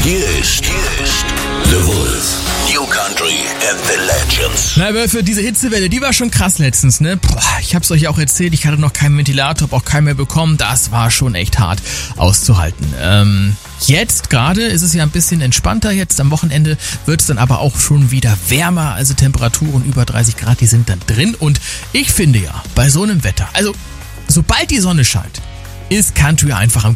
Hier ist The Wolf. New Country and the Legends. Na Wölfe, diese Hitzewelle, die war schon krass letztens, ne? Boah, ich hab's euch auch erzählt, ich hatte noch keinen Ventilator, hab auch keinen mehr bekommen. Das war schon echt hart auszuhalten. Jetzt gerade ist es ja ein bisschen entspannter. Jetzt am Wochenende wird es dann aber auch schon wieder wärmer. Also Temperaturen über 30 Grad, die sind dann drin. Und ich finde ja, bei so einem Wetter, also sobald die Sonne scheint, ist Country einfach am